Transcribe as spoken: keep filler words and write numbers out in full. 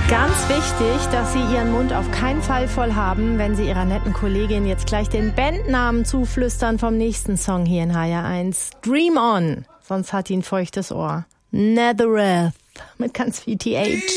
Ganz wichtig, dass Sie Ihren Mund auf keinen Fall voll haben, wenn Sie Ihrer netten Kollegin jetzt gleich den Bandnamen zuflüstern vom nächsten Song hier in H R eins. Dream On, sonst hat die ein feuchtes Ohr. Nethereth mit ganz viel T H.